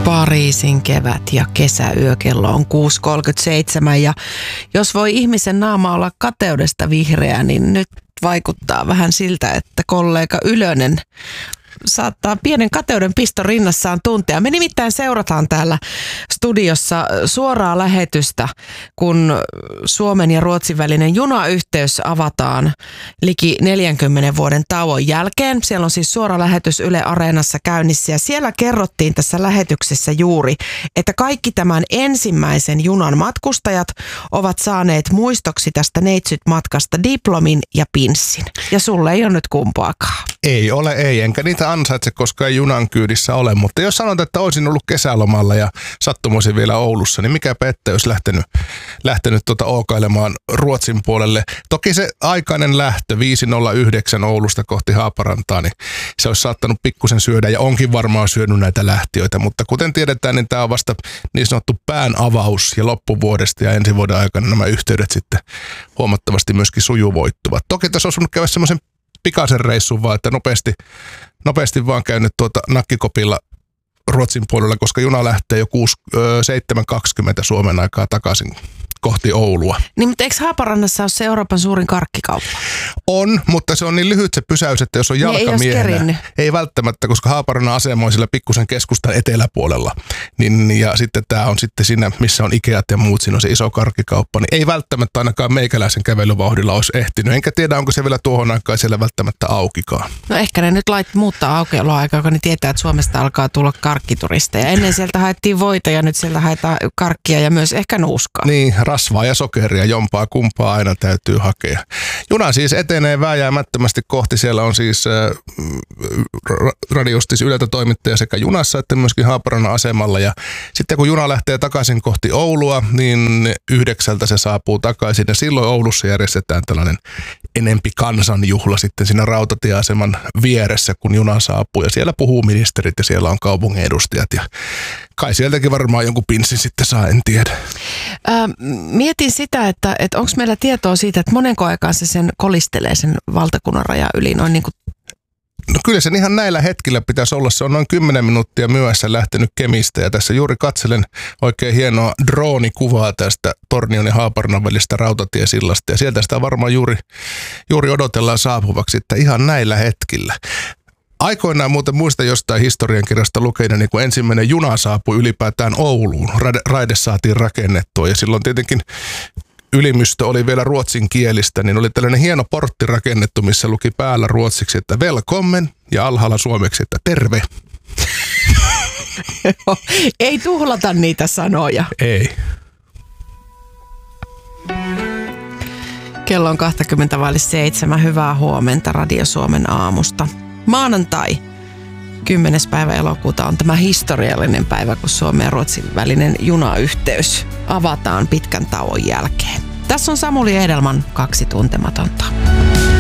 Pariisin kevät ja kesäyö, kello on 6.37 ja jos voi ihmisen naama olla kateudesta vihreä, niin nyt vaikuttaa vähän siltä, että kollega Ylönen saattaa pienen kateuden piston rinnassaan tuntea. Me nimittäin seurataan täällä studiossa suoraa lähetystä, kun Suomen ja Ruotsin välinen junayhteys avataan liki 40 vuoden tauon jälkeen. Siellä on siis suora lähetys Yle Areenassa käynnissä ja siellä kerrottiin tässä lähetyksessä juuri, että kaikki tämän ensimmäisen junan matkustajat ovat saaneet muistoksi tästä neitsyt-matkasta diplomin ja pinssin. Ja sulle ei ole nyt kumpaakaan. Ei ole, enkä niitä ansaitse, koska ei junan kyydissä ole. Mutta jos sanot, että olisin ollut kesälomalla ja sattumoisin vielä Oulussa, niin mikäpä ettei olisi lähtenyt ookailemaan Ruotsin puolelle. Toki se aikainen lähtö 5.09 Oulusta kohti Haaparantaa, niin se olisi saattanut pikkusen syödä ja onkin varmaan syönyt näitä lähtiöitä. Mutta kuten tiedetään, niin tämä on vasta niin sanottu pään avaus ja loppuvuodesta ja ensi vuoden aikana nämä yhteydet sitten huomattavasti myöskin sujuvoittuvat. Toki tässä olisi käydä semmoisen pikaisen reissun vaan, että nopeasti vaan käynyt nakkikopilla Ruotsin puolella, koska juna lähtee jo 7.20 Suomen aikaa takaisin kohti Oulua. Niin, mutta eikö Haaparannassa ole se Euroopan suurin karkkikauppa? On, mutta se on niin lyhyt se pysäys, että jos on jalkamiehenä. Ei välttämättä, koska Haaparannan asema on sillä pikkusen keskustan eteläpuolella. Ja sitten tämä on sitten siinä, missä on Ikeat ja muut, siinä on se iso karkkikauppa. Niin ei välttämättä ainakaan meikäläisen kävelyvauhdilla olisi ehtinyt. Enkä tiedä, onko se vielä tuohon aikaan siellä välttämättä aukikaan. No ehkä ne nyt muuttaa aukioloaikaa, kun ne tietää, että Suomesta alkaa tulla karkkituristeja. Ennen sieltä haettiin voita ja nyt sieltä haetaan karkkia ja myös ehkä nuuskaa. Niin, rasvaa ja sokeria, jompaa kumpaa aina täytyy hakea. Juna siis etenee vääjäämättömästi kohti. Siellä on siis radiostis Yleltä toimittaja sekä junassa että myöskin Haaparannan asemalla. Ja sitten kun juna lähtee takaisin kohti Oulua, niin 9 se saapuu takaisin. Ja silloin Oulussa järjestetään tällainen enempi kansanjuhla sitten siinä rautatieaseman vieressä, kun juna saapuu. Ja siellä puhuu ministerit ja siellä on kaupungin edustajat. Ja kai sieltäkin varmaan jonkun pinssin sitten saa, en tiedä. Mietin sitä, että onko meillä tietoa siitä, että monenko aikaan se sen kolistelee sen valtakunnan raja yli noin niin kuin. No kyllä sen ihan näillä hetkillä pitäisi olla. Se on noin 10 minuuttia myöhässä lähtenyt Kemistä ja tässä juuri katselen oikein hienoa droonikuvaa tästä Tornion ja Haaparannan välistä rautatiesillasta ja sieltä sitä varmaan juuri odotellaan saapuvaksi, että ihan näillä hetkillä. Aikoinaan muuten muista jostain historiankirjasta lukeinen, niin kun ensimmäinen juna saapui ylipäätään Ouluun. Raide saatiin rakennettua ja silloin tietenkin ylimystö oli vielä ruotsinkielistä, niin oli tällainen hieno portti rakennettu, missä luki päällä ruotsiksi, että välkommen ja alhaalla suomeksi, että terve. Ei tuhlata niitä sanoja. Ei. Kello on 20:07. Hyvää huomenta Radio Suomen aamusta. Maanantai, 10. päivä elokuuta on tämä historiallinen päivä, kun Suomen ja Ruotsin välinen junayhteys avataan pitkän tauon jälkeen. Tässä on Samuli Edelman, 2 tuntematonta.